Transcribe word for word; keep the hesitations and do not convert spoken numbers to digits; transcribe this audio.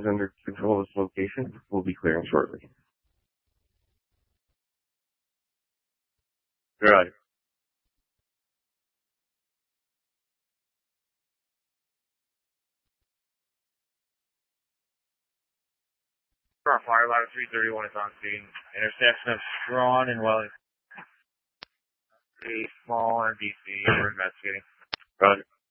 things under control of this location. We'll be clearing shortly. Right. Front fire ladder three thirty-one is on scene. Intersection of Strawn and Wellington. A small N B C. We're investigating. Roger.